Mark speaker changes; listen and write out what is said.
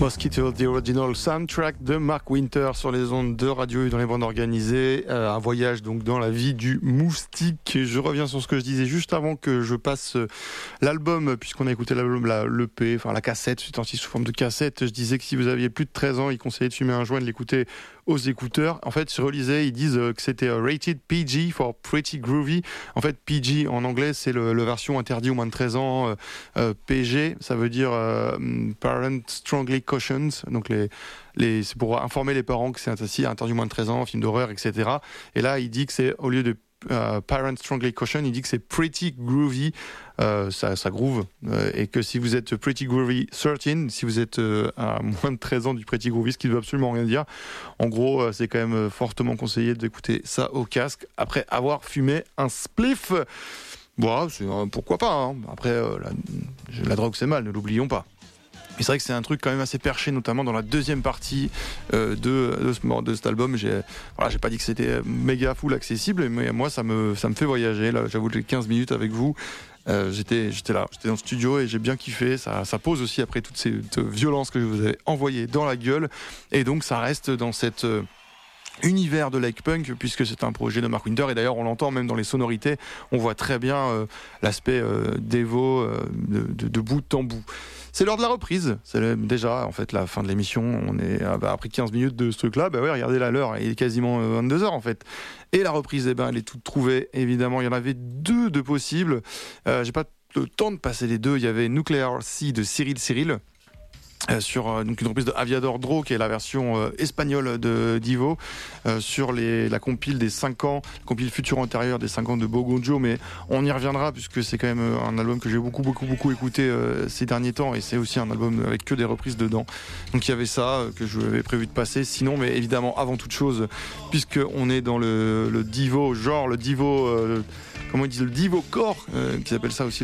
Speaker 1: Mosquito, The Original Soundtrack de Mark Winter sur les ondes de radio et dans les bandes organisées. Un voyage donc dans la vie du moustique. Je reviens sur ce que je disais juste avant que je passe l'album, puisqu'on a écouté l'album, l'EP, enfin la cassette, c'est sorti sous forme de cassette. Je disais que si vous aviez plus de 13 ans, il conseillait de fumer un joint et de l'écouter aux écouteurs. En fait, je relisais, ils disent que c'était rated PG for Pretty Groovy. En fait, PG en anglais, c'est la version interdit aux moins de 13 ans. PG, ça veut dire Parent Strongly Cautioned. Donc c'est pour informer les parents que c'est interdit aux moins de 13 ans, film d'horreur, etc. Et là, il dit que c'est, au lieu de Parent Strongly Cautioned, il dit que c'est Pretty Groovy. Ça groove, et que si vous êtes Pretty Groovy 13, si vous êtes à moins de 13 ans du Pretty Groovy, ce qui ne veut absolument rien dire, en gros c'est quand même fortement conseillé d'écouter ça au casque après avoir fumé un spliff. Bon, pourquoi pas, hein. Après la drogue c'est mal, ne l'oublions pas. Mais c'est vrai que c'est un truc quand même assez perché, notamment dans la deuxième partie de cet album. J'ai pas dit que c'était méga full accessible, mais moi ça me fait voyager. Là, j'avoue, les 15 minutes avec vous, j'étais là, j'étais dans le studio et j'ai bien kiffé. Ça pose aussi après toute cette violence que je vous ai envoyée dans la gueule, et donc ça reste dans cette univers de Like Punk, puisque c'est un projet de Mark Winter, et d'ailleurs on l'entend même dans les sonorités, on voit très bien l'aspect dévo de bout en bout. C'est l'heure de la reprise, c'est déjà en fait la fin de l'émission, on est après 15 minutes de ce truc là, ouais, regardez là l'heure, il est quasiment 22h en fait. Et la reprise, elle est toute trouvée, évidemment, il y en avait deux de possibles, j'ai pas le temps de passer les deux. Il y avait Nuclear Sea de Cyril, sur donc une reprise de Aviador Draw, qui est la version espagnole de Divo, sur la compile des 5 ans, compile futur antérieur des 5 ans de Bogonjo, mais on y reviendra puisque c'est quand même un album que j'ai beaucoup écouté ces derniers temps, et c'est aussi un album avec que des reprises dedans. Donc il y avait ça que je avais prévu de passer. Sinon, mais évidemment, avant toute chose, puisque on est dans le Divo, genre le Divo, comment ils disent, le Divo Core, qui s'appelle ça aussi,